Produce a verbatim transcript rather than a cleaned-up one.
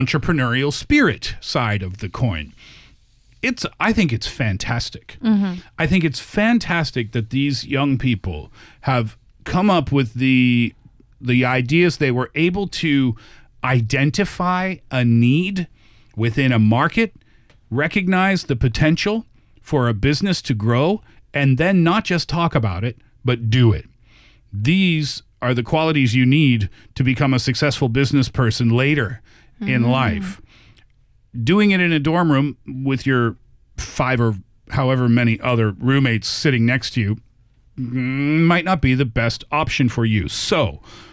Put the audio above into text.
entrepreneurial spirit side of the coin. It's, I think it's fantastic. Mm-hmm. I think it's fantastic that these young people have come up with the the ideas. They were able to identify a need within a market, recognize the potential for a business to grow, and then not just talk about it, but do it. These are the qualities you need to become a successful business person later mm. in life. Doing it in a dorm room with your five or however many other roommates sitting next to you might not be the best option for you. So